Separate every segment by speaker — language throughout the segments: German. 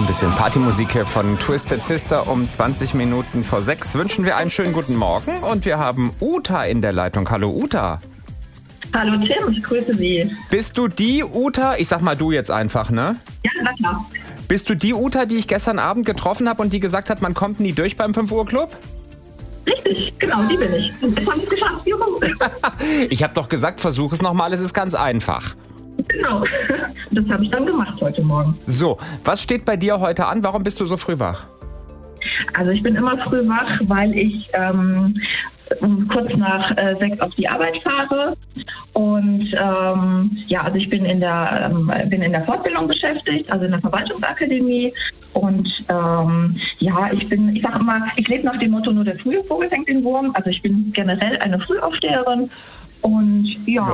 Speaker 1: bisschen Partymusik hier von Twisted Sister um 20 Minuten vor 6. Wünschen wir einen schönen guten Morgen und wir haben Uta in der Leitung. Hallo Uta.
Speaker 2: Hallo Tim, ich grüße Sie.
Speaker 1: Bist du die Uta, ich sag mal du jetzt einfach, ne?
Speaker 2: Ja, na klar.
Speaker 1: Bist du die Uta, die ich gestern Abend getroffen habe und die gesagt hat, man kommt nie durch beim 5 Uhr Club?
Speaker 2: Richtig, genau, die bin ich. Und das habe ich geschafft, juhu.
Speaker 1: Ich habe doch gesagt, versuch es nochmal, es ist ganz einfach.
Speaker 2: Genau, das habe ich dann gemacht heute Morgen.
Speaker 1: So, was steht bei dir heute an? Warum bist du so früh wach?
Speaker 2: Also ich bin immer früh wach, weil ich kurz nach 6 auf die Arbeit fahre. Und also ich bin in der Fortbildung beschäftigt, also in der Verwaltungsakademie. Und ich sage immer, ich lebe nach dem Motto, nur der frühe Vogel fängt den Wurm. Also ich bin generell eine Frühaufsteherin. Und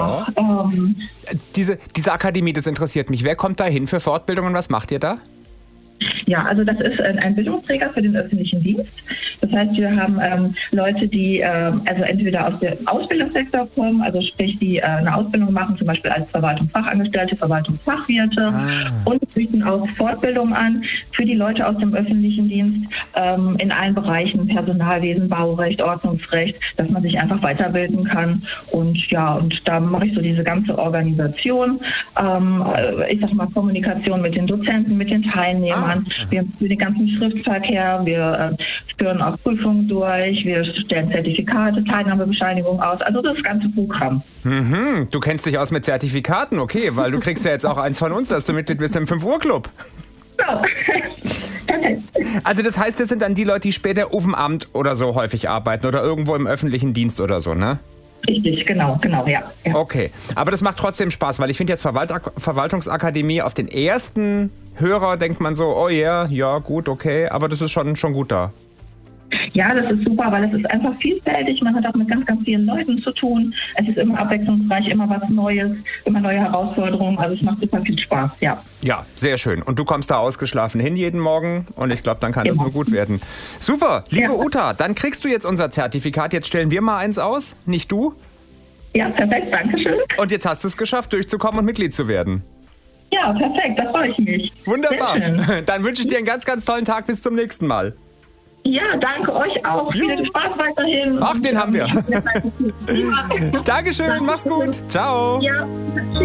Speaker 1: Diese Akademie, das interessiert mich. Wer kommt da hin für Fortbildung und was macht ihr da?
Speaker 2: Ja, also das ist ein Bildungsträger für den öffentlichen Dienst. Das heißt, wir haben Leute, die entweder aus dem Ausbildungssektor kommen, also sprich, die eine Ausbildung machen, zum Beispiel als Verwaltungsfachangestellte, Verwaltungsfachwirte und bieten auch Fortbildung an für die Leute aus dem öffentlichen Dienst in allen Bereichen, Personalwesen, Baurecht, Ordnungsrecht, dass man sich einfach weiterbilden kann. Und da mache ich so diese ganze Organisation, ich sag mal Kommunikation mit den Dozenten, mit den Teilnehmern. Wir führen den ganzen Schriftverkehr, wir führen auch Prüfungen durch, wir stellen Zertifikate, Teilnahmebescheinigungen aus, also das ganze Programm.
Speaker 1: Mhm, du kennst dich aus mit Zertifikaten, okay, weil du kriegst ja jetzt auch eins von uns, dass du Mitglied bist im 5 Uhr Club.
Speaker 2: Genau.
Speaker 1: Also das heißt, das sind dann die Leute, die später auf dem Amt oder so häufig arbeiten oder irgendwo im öffentlichen Dienst oder so, ne?
Speaker 2: Richtig, genau, ja.
Speaker 1: Okay, aber das macht trotzdem Spaß, weil ich finde jetzt Verwaltungsakademie auf den ersten Hörer denkt man so, oh yeah, ja gut, okay, aber das ist schon gut da.
Speaker 2: Ja, das ist super, weil es ist einfach vielfältig, man hat auch mit ganz, ganz vielen Leuten zu tun, es ist immer abwechslungsreich, immer was Neues, immer neue Herausforderungen, also es macht super viel Spaß, ja.
Speaker 1: Ja, sehr schön. Und du kommst da ausgeschlafen hin jeden Morgen und ich glaube, dann kann das nur gut werden. Super, liebe Uta, dann kriegst du jetzt unser Zertifikat, jetzt stellen wir mal eins aus, nicht du?
Speaker 2: Ja, perfekt, danke schön.
Speaker 1: Und jetzt hast du es geschafft, durchzukommen und Mitglied zu werden.
Speaker 2: Ja, perfekt, da freue ich mich.
Speaker 1: Wunderbar. Dann wünsche ich dir einen ganz, ganz tollen Tag. Bis zum nächsten Mal.
Speaker 2: Ja, danke euch auch. Viel Spaß weiterhin.
Speaker 1: Ach, den haben wir. Dankeschön, mach's gut. Ciao.
Speaker 2: Ja, tschüss.